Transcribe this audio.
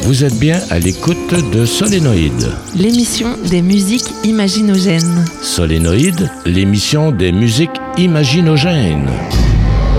Vous êtes bien à l'écoute de Solénoïde. L'émission des musiques imaginogènes. Solénoïde, l'émission des musiques imaginogènes.